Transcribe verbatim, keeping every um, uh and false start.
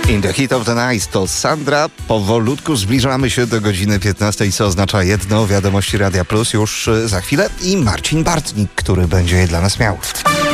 In the Heat of the Night to Sandra. Powolutku zbliżamy się do godziny piętnastej, co oznacza jedno. Wiadomości Radia Plus już za chwilę i Marcin Bartnik, który będzie je dla nas miał.